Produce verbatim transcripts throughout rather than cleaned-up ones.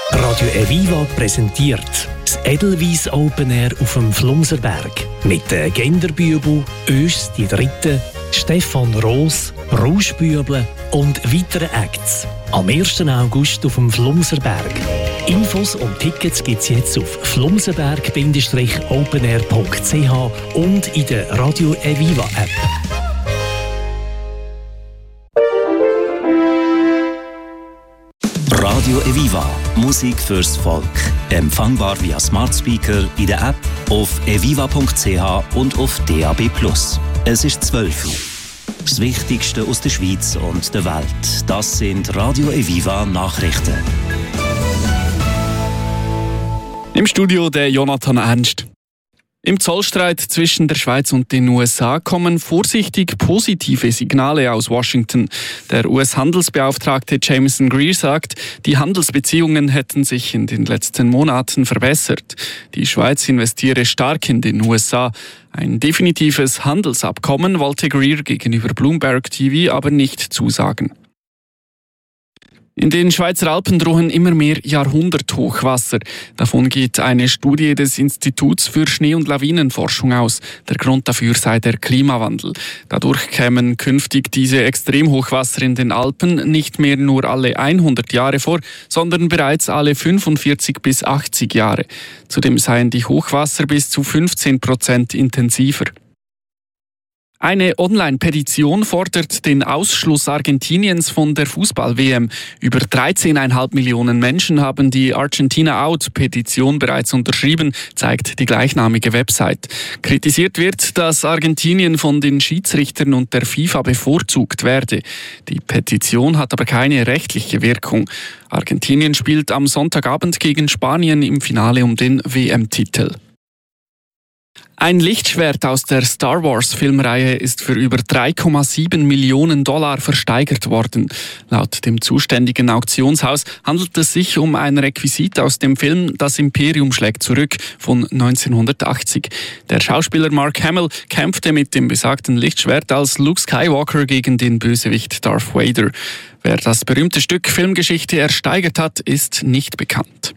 Radio Eviva präsentiert das Edelweiss Open Air auf dem Flumserberg. Mit den Genderbübel, Ös die Dritte, Stefan Roos, Rauschbüble und weiteren Acts. Am ersten August auf dem Flumserberg. Infos und Tickets gibt es jetzt auf flumserberg openair punkt c h und in der Radio Eviva App. Radio Eviva. Musik fürs Volk. Empfangbar via Smart Speaker in der App, auf eviva punkt c h und auf D A B plus. Es ist zwölf Uhr. Das Wichtigste aus der Schweiz und der Welt. Das sind Radio Eviva Nachrichten. Im Studio der Jonathan Ernst. Im Zollstreit zwischen der Schweiz und den U S A kommen vorsichtig positive Signale aus Washington. Der U S-Handelsbeauftragte Jameson Greer sagt, die Handelsbeziehungen hätten sich in den letzten Monaten verbessert. Die Schweiz investiere stark in den U S A. Ein definitives Handelsabkommen wollte Greer gegenüber Bloomberg T V aber nicht zusagen. In den Schweizer Alpen drohen immer mehr Jahrhunderthochwasser. Davon geht eine Studie des Instituts für Schnee- und Lawinenforschung aus. Der Grund dafür sei der Klimawandel. Dadurch kämen künftig diese Extremhochwasser in den Alpen nicht mehr nur alle hundert Jahre vor, sondern bereits alle fünfundvierzig bis achtzig Jahre. Zudem seien die Hochwasser bis zu fünfzehn Prozent intensiver. Eine Online-Petition fordert den Ausschluss Argentiniens von der Fußball-W M. Über dreizehn Komma fünf Millionen Menschen haben die Argentina-Out-Petition bereits unterschrieben, zeigt die gleichnamige Website. Kritisiert wird, dass Argentinien von den Schiedsrichtern und der FIFA bevorzugt werde. Die Petition hat aber keine rechtliche Wirkung. Argentinien spielt am Sonntagabend gegen Spanien im Finale um den W M-Titel. Ein Lichtschwert aus der Star Wars-Filmreihe ist für über drei Komma sieben Millionen Dollar versteigert worden. Laut dem zuständigen Auktionshaus handelt es sich um ein Requisit aus dem Film Das Imperium schlägt zurück von neunzehnhundertachtzig. Der Schauspieler Mark Hamill kämpfte mit dem besagten Lichtschwert als Luke Skywalker gegen den Bösewicht Darth Vader. Wer das berühmte Stück Filmgeschichte ersteigert hat, ist nicht bekannt.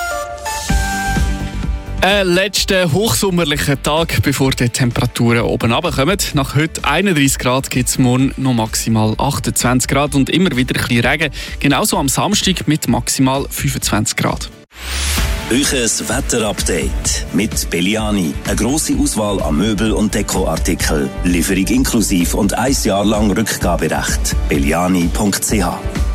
Ein letzter hochsommerlicher Tag, bevor die Temperaturen oben runterkommen. Nach heute einunddreißig Grad gibt es morgen noch maximal achtundzwanzig Grad und immer wieder ein bisschen Regen. Genauso am Samstag mit maximal fünfundzwanzig Grad. Euches Wetterupdate mit Belliani. Eine grosse Auswahl an Möbel- und Dekoartikeln. Lieferung inklusiv und ein Jahr lang Rückgaberecht. belliani punkt c h